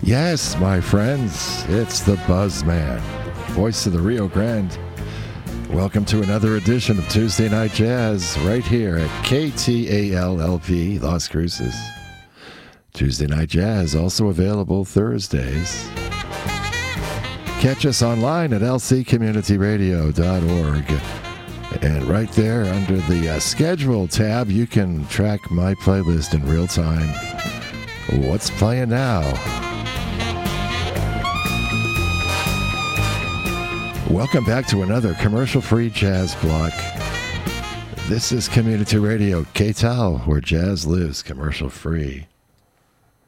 Yes, my friends, it's the Buzzman, voice of the Rio Grande. Welcome to another edition of Tuesday Night Jazz right here at KTAL-LP Las Cruces. Tuesday Night Jazz also available Thursdays. Catch us online at lccommunityradio.org. And right there under the schedule tab, you can track my playlist in real time. What's playing now? Welcome back to another commercial-free jazz block. This is Community Radio, KTAL, where jazz lives commercial-free.